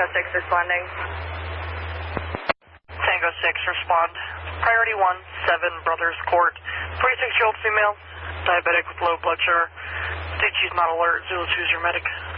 Tango 6 responding. Tango 6 respond. Priority 1, 7 Brothers Court. 46-year-old female, diabetic with low blood sugar. Think she's not alert. Zulu 2's your medic.